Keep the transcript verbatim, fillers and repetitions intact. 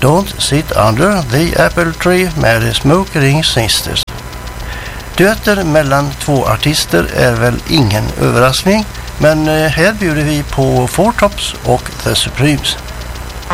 Don't Sit Under the Apple Tree med The Smoke Ring Sisters. Duetter mellan två artister är väl ingen överraskning, men här bjuder vi på Four Tops och The Supremes.